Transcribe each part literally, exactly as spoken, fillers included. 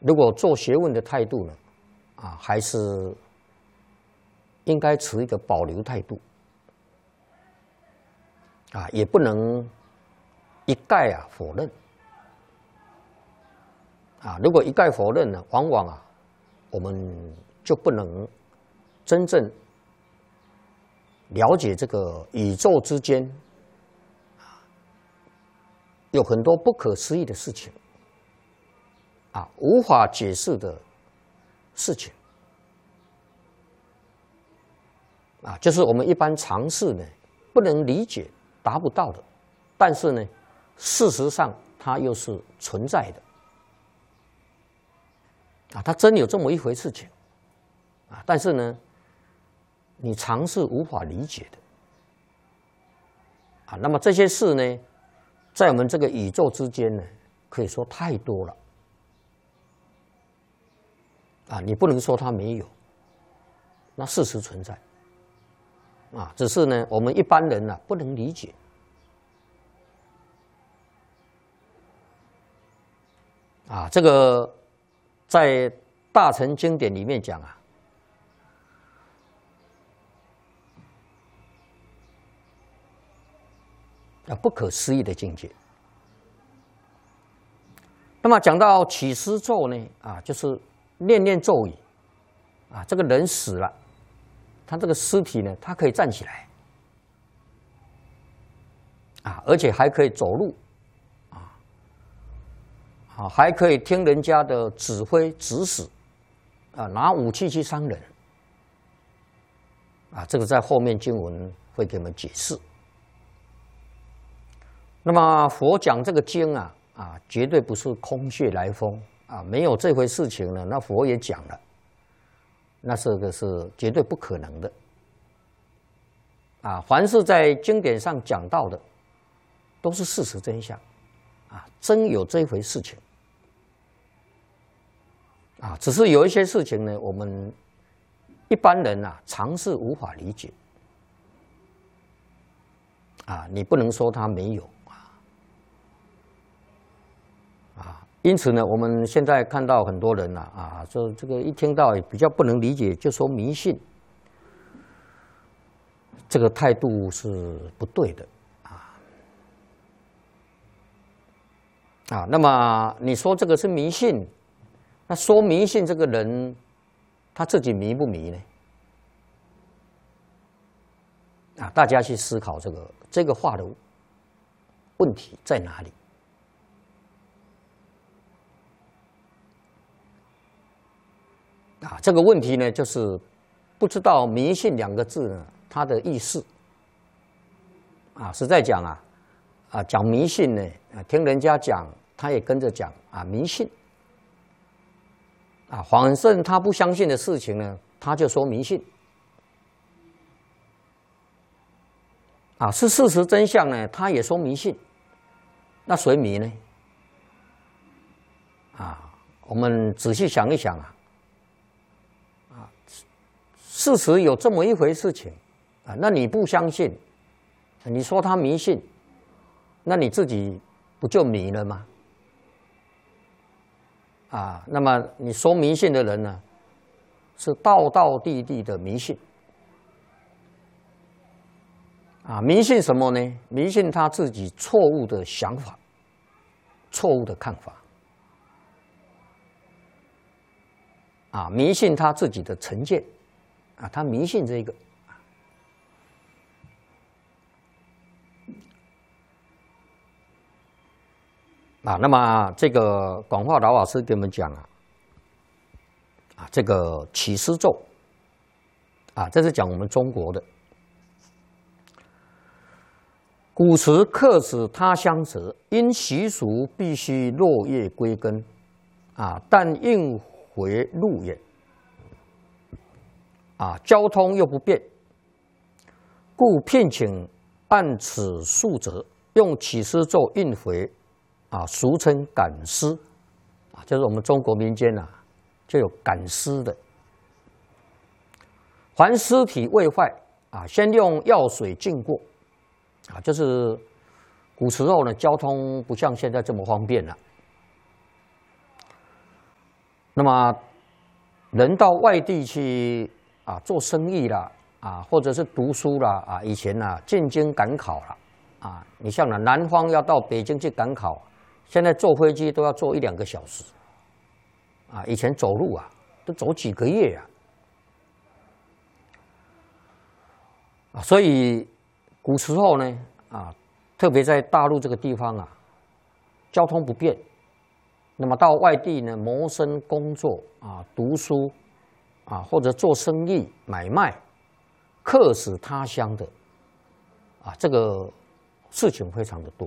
如果做学问的态度呢，啊，还是应该持一个保留态度，啊，也不能一概啊否认，啊，如果一概否认呢，往往啊，我们就不能真正了解这个宇宙之间有很多不可思议的事情，啊，无法解释的事情，啊，就是我们一般常识呢不能理解、达不到的，但是呢，事实上它又是存在的，啊，它真有这么一回事情，啊，但是呢，你常识无法理解的，啊，那么这些事呢，在我们这个宇宙之间呢，可以说太多了，啊，你不能说它没有，那事实存在，啊，只是呢，我们一般人呢，不能理解，啊，这个在大乘经典里面讲啊，啊，不可思议的境界。那么讲到起司咒呢，啊，就是念念咒语，啊，这个人死了，他这个尸体呢，他可以站起来，啊，而且还可以走路，啊，啊，还可以听人家的指挥指使，啊，拿武器去伤人，啊，这个在后面经文会给我们解释。那么佛讲这个经啊，啊，绝对不是空穴来风啊，没有这回事情呢。那佛也讲了，那这个是绝对不可能的。啊，凡是在经典上讲到的，都是事实真相，啊，真有这回事情。啊，只是有一些事情呢，我们一般人啊，常是无法理解。啊，你不能说它没有。因此呢，我们现在看到很多人呐，啊，说这个一听到比较不能理解，就说迷信，这个态度是不对的，啊，啊，那么你说这个是迷信，那说迷信这个人，他自己迷不迷呢？啊，大家去思考这个这个话的问题在哪里？啊，这个问题呢，就是不知道迷信两个字呢，它的意思。啊，实在讲啊，啊讲迷信呢，啊听人家讲，他也跟着讲啊迷信。啊，反正他不相信的事情呢，他就说迷信。啊，是事实真相呢，他也说迷信。那谁迷呢？啊，我们仔细想一想啊。事实有这么一回事情，啊，那你不相信，你说他迷信，那你自己不就迷了吗？啊，那么你说迷信的人呢，是道道地地的迷信，啊，迷信什么呢？迷信他自己错误的想法，错误的看法，啊，迷信他自己的成见。啊，他迷信这个，啊，那么这个广化老法师给我们讲啊，啊，这个起司咒，啊，这是讲我们中国的。古时客使他乡者，因习俗必须落叶归根，啊，但应回路也。啊，交通又不便，故聘请按此数则，用起司咒运回，啊，俗称赶尸，啊，就是我们中国民间啊，就有赶尸的。凡尸体未坏，啊，先用药水浸过，啊，就是古时候呢，交通不像现在这么方便了， 那么人到外地去啊做生意啦，啊或者是读书啦，啊以前呐、啊、进京赶考啦，啊你像呢南方要到北京去赶考，现在坐飞机都要坐一两个小时，啊以前走路啊都走几个月啊，啊所以古时候呢啊特别在大陆这个地方啊，交通不便。那么到外地呢，谋生工作啊，读书啊，或者做生意买卖，客死他乡的啊，这个事情非常的多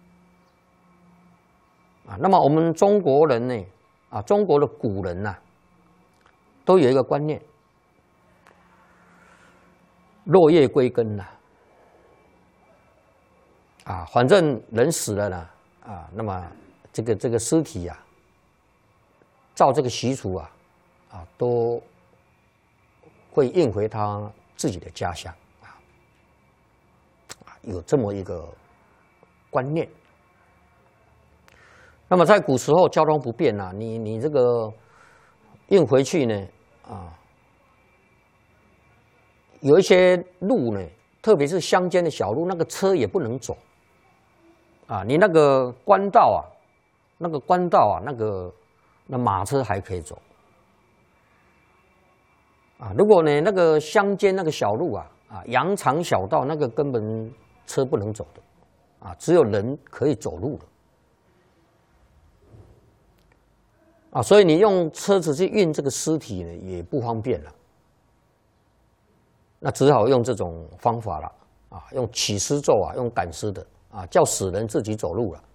啊。那么我们中国人呢，啊，中国的古人呐、啊，都有一个观念：落叶归根呐、啊，啊，反正人死了呢，啊，那么。这个这个尸体啊，照这个习俗啊，啊，都会运回他自己的家乡啊，有这么一个观念。那么在古时候交通不便啊，你你这个运回去呢，啊，有一些路呢，特别是乡间的小路，那个车也不能走啊，你那个官道啊。那个官道啊，那个那马车还可以走啊。如果呢，那个乡间那个小路啊，啊，羊肠小道，那个根本车不能走的啊，只有人可以走路的啊。所以你用车子去运这个尸体呢，也不方便了。那只好用这种方法了啊，用起尸咒啊，用赶尸的啊，叫死人自己走路了。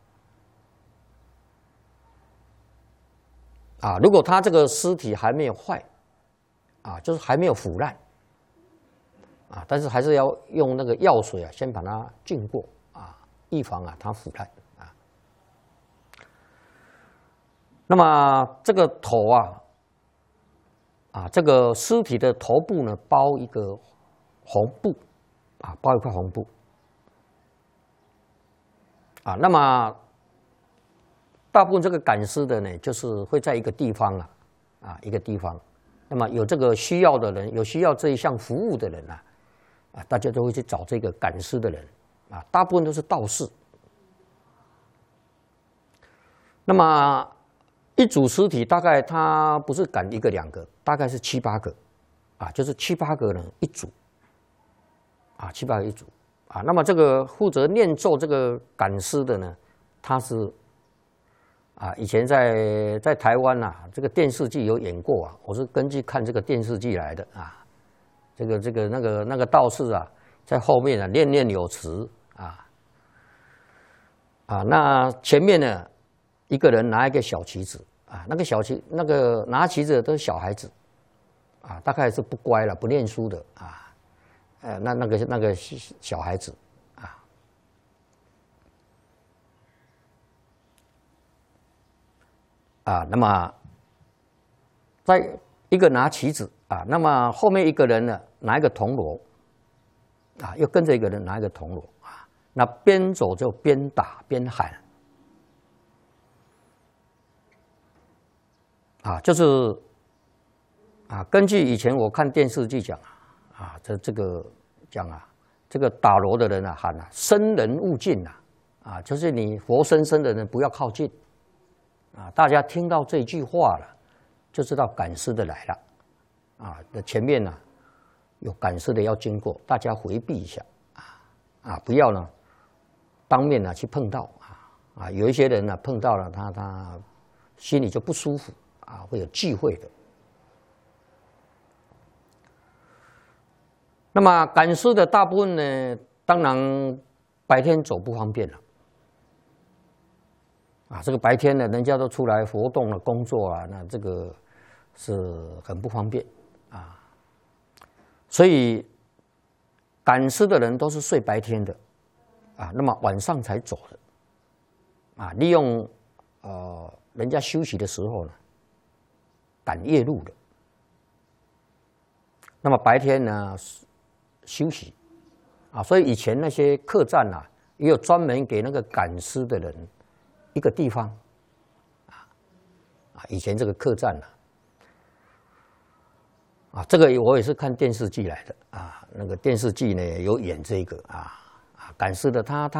啊，如果他这个尸体还没有坏，啊，就是还没有腐烂，啊，但是还是要用那个药水啊，先把它浸过，啊，预防啊它腐烂啊。那么这个头啊，啊，这个尸体的头部呢，包一个红布，啊，包一块红布，啊，那么。大部分这个赶尸的呢，就是会在一个地方啊，啊一个地方，那么有这个需要的人，有需要这一项服务的人啊，啊大家都会去找这个赶尸的人啊，大部分都是道士。那么一组尸体大概他不是赶一个两个，大概是七八个，啊就是七八个人一组，啊七八个一组啊。那么这个负责念咒这个赶尸的呢，他是。啊，以前在在台湾呐、啊，这个电视剧有演过啊，我是根据看这个电视剧来的啊。这个这个那个那个道士啊，在后面啊念念有词啊啊，那前面呢一个人拿一个小旗子啊，那个小旗那个拿旗子的都是小孩子啊，大概是不乖了，不念书的啊，呃，那那个那个小孩子。啊，那么在一个拿旗子啊，那么后面一个人呢拿一个铜锣，啊，又跟着一个人拿一个铜锣啊，那边走就边打边喊，啊，就是啊，根据以前我看电视剧讲啊，啊，这这个讲啊，这个打锣的人啊喊啊，生人勿近呐，啊，就是你活生生的人不要靠近。啊，大家听到这句话了，就知道赶尸的来了，啊，那前面呢有赶尸的要经过，大家回避一下，啊啊，不要呢当面呢去碰到，啊啊，有一些人呢碰到了他他心里就不舒服，啊，会有忌讳的。那么赶尸的大部分呢，当然白天走不方便了。啊，这个白天呢，人家都出来活动了、工作啊，那这个是很不方便啊。所以赶尸的人都是睡白天的啊，那么晚上才走的啊，利用呃人家休息的时候呢，赶夜路的。那么白天呢休息啊，所以以前那些客栈啊，也有专门给那个赶尸的人一个地方，啊啊， 以前这个客栈啊，啊，这个我也是看电视剧来的啊，那个电视剧呢有演这个啊啊，赶尸的他他。